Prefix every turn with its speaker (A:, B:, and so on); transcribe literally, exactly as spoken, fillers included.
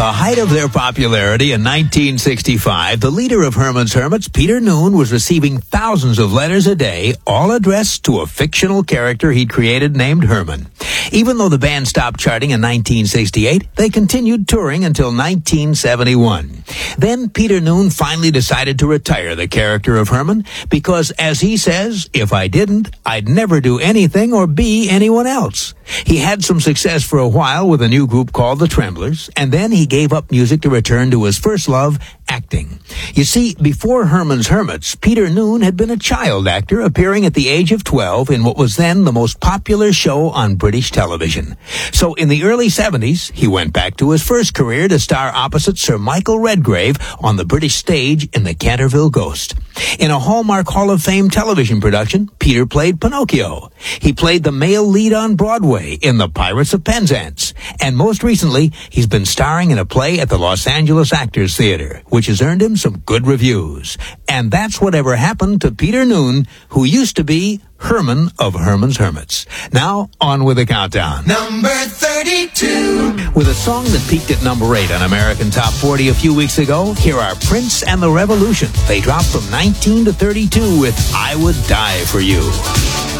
A: the height of their popularity in nineteen sixty-five, the leader of Herman's Hermits, Peter Noone, was receiving thousands of letters a day, all addressed to a fictional character he'd created named Herman. Even though the band stopped charting in nineteen sixty-eight, they continued touring until nineteen seventy-one. Then Peter Noone finally decided to retire the character of Herman because, as he says, if I didn't, I'd never do anything or be anyone else. He had some success for a while with a new group called the Tremblers, and then he gave up music to return to his first love, acting. You see, before Herman's Hermits, Peter Noone had been a child actor appearing at the age of twelve in what was then the most popular show on British television. So in the early seventies, he went back to his first career to star opposite Sir Michael Redgrave on the British stage in The Canterville Ghost. In a Hallmark Hall of Fame television production, Peter played Pinocchio. He played the male lead on Broadway in The Pirates of Penzance. And most recently, he's been starring in a play at the Los Angeles Actors Theater, which has earned him some good reviews. And that's whatever happened to Peter Noone, who used to be Herman of Herman's Hermits. Now, on with the countdown.
B: Number thirty-two.
A: With a song that peaked at number eight on American Top forty a few weeks ago, here are Prince and the Revolution. They dropped from nineteen to thirty-two with I Would Die For You.